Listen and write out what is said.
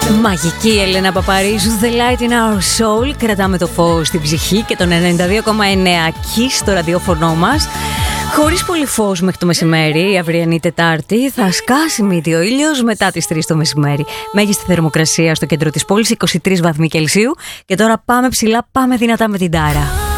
Μαγική Έλενα Παπαρίζου, The Light in Our Soul. Κρατάμε το φως στην ψυχή και τον 92,9 εκεί στο ραδιόφωνο μας. Χωρίς πολύ φως μέχρι το μεσημέρι, η αυριανή Τετάρτη θα σκάσει μύτη ο ήλιος μετά τις 3 το μεσημέρι. Μέγιστη θερμοκρασία στο κέντρο της πόλης 23 βαθμοί Κελσίου. Και τώρα πάμε ψηλά, πάμε δυνατά με την Τάρα.